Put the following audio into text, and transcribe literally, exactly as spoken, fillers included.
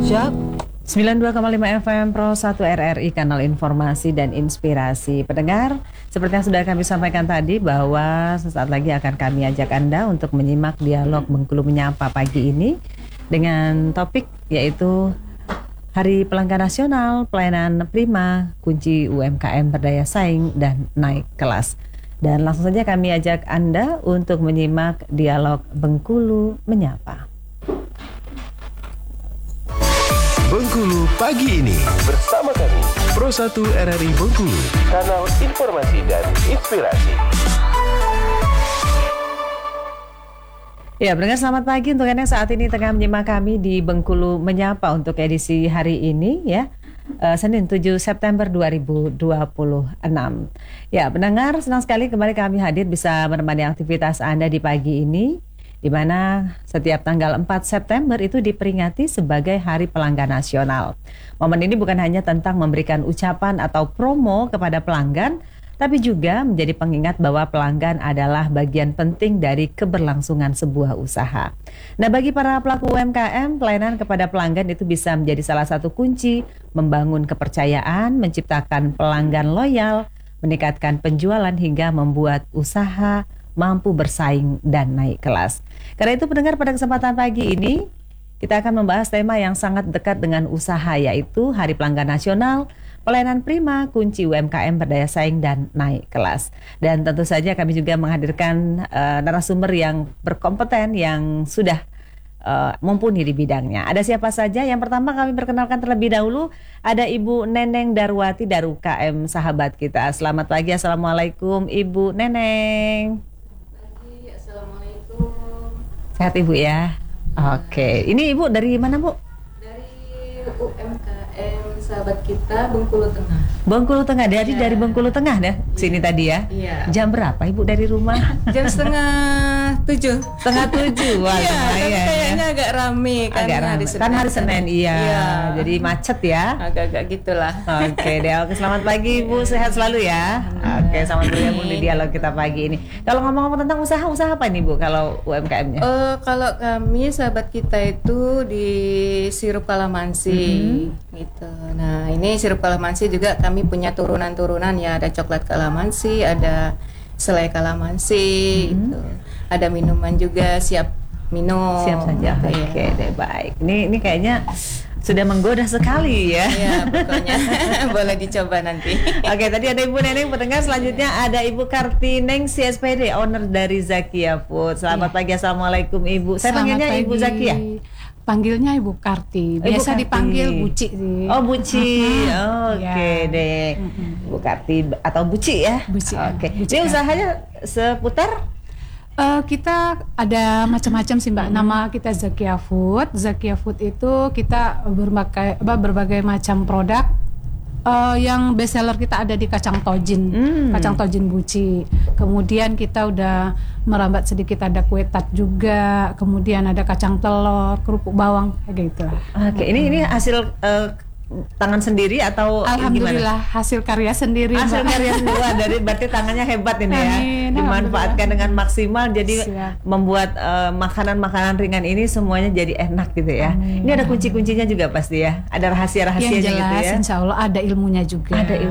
Jak. sembilan puluh dua koma lima F M Pro satu R R I, kanal informasi dan inspirasi. Pendengar, seperti yang sudah kami sampaikan tadi bahwa sesaat lagi akan kami ajak Anda untuk menyimak dialog Bengkulu Menyapa pagi ini dengan topik yaitu Hari Pelanggan Nasional, Pelayanan Prima, Kunci U M K M Berdaya Saing dan Naik Kelas. Dan langsung saja kami ajak Anda untuk menyimak dialog Bengkulu Menyapa. Bengkulu pagi ini bersama kami Pro satu R R I Bengkulu, kanal informasi dan inspirasi. Ya, pendengar selamat pagi untuk Anda yang saat ini tengah menyimak kami di Bengkulu Menyapa untuk edisi hari ini ya, uh, Senin tujuh September dua ribu dua puluh enam. Ya, pendengar, senang sekali kembali kami hadir bisa menemani aktivitas Anda di pagi ini, di mana setiap tanggal empat September itu diperingati sebagai Hari Pelanggan Nasional. Momen ini bukan hanya tentang memberikan ucapan atau promo kepada pelanggan, tapi juga menjadi pengingat bahwa pelanggan adalah bagian penting dari keberlangsungan sebuah usaha. Nah, bagi para pelaku U M K M, pelayanan kepada pelanggan itu bisa menjadi salah satu kunci membangun kepercayaan, menciptakan pelanggan loyal, meningkatkan penjualan hingga membuat usaha mampu bersaing dan naik kelas. Karena itu pendengar, pada kesempatan pagi ini kita akan membahas tema yang sangat dekat dengan usaha, yaitu Hari Pelanggan Nasional, Pelayanan Prima, Kunci U M K M Berdaya Saing dan Naik Kelas. Dan tentu saja kami juga menghadirkan uh, narasumber yang berkompeten, yang sudah uh, mumpuni di bidangnya. Ada siapa saja? Yang pertama kami perkenalkan terlebih dahulu, ada Ibu Neneng Darwati dari U K M Sahabat Kita. Selamat pagi, Assalamualaikum Ibu Neneng. Sehat Ibu ya? Oke, ini Ibu dari mana Bu? Dari U M K M Sahabat Kita Bengkulu Tengah. Bengkulu Tengah, dari ya. dari Bengkulu Tengah deh, sini tadi ya? Iya. Jam berapa Ibu dari rumah? Jam setengah tujuh. Setengah tujuh, wah Iya, lumayan tapi ya. kayaknya agak rame kan Agak hari ramai. Senin. Kan hari Senin, iya. Iya. Jadi macet ya. Agak-agak gitulah. Oke deh, oke, selamat pagi Ibu, sehat selalu ya. Oke, selamat bergabung di dialog kita pagi ini. Kalau ngomong-ngomong tentang usaha, usaha apa ini Bu kalau U M K M-nya? Uh, kalau kami Sahabat Kita itu di sirup kalamansi mm-hmm. gitu. Nah, ini sirup kalamansi juga kami punya turunan-turunan ya, ada coklat kalamansi, ada selai kalamansi mm-hmm. gitu. Ada minuman juga, siap minum. Siap saja. Gitu, Oke ya. deh, baik. Ini ini kayaknya sudah menggoda sekali ya. Iya, pokoknya boleh dicoba nanti. Oke, tadi ada Ibu Neneng, pendengar. Selanjutnya ada Ibu Kartineng, C S P D, owner dari Zakia Food. Selamat ya. pagi, Assalamualaikum Ibu. Saya Selamat panggilnya pagi. Ibu Zakia. Panggilnya Ibu Karti. Biasa Ibu Karti. dipanggil Buci sih. Oh, Buci. Uh-huh. Oke ya. deh. Uh-huh. Bu Karti atau Buci ya? Buci. Oke. Buci Ini Karti. usahanya seputar? Uh, kita ada macam-macam sih Mbak. Nama kita Zakia Food. Zakia Food itu kita berbagai berbagai macam produk. Uh, yang best seller kita ada di kacang tojin, hmm. kacang tojin Buci. Kemudian kita udah merambat sedikit, ada kue tat juga. Kemudian ada kacang telur, kerupuk bawang, kayak gitu. Oke, ini ini hasil uh, tangan sendiri atau Alhamdulillah gimana? Hasil karya sendiri. Hasil Mbak. karya sendiri. Wah, dari berarti tangannya hebat ini ya. Amin, dimanfaatkan dengan maksimal, jadi Siap. membuat uh, makanan-makanan ringan ini semuanya jadi enak gitu ya. Amin. Ini ada kunci-kuncinya juga pasti ya. Ada rahasia-rahasianya Yang jelas, gitu ya. insya Allah ada ilmunya juga. Ada ilmu.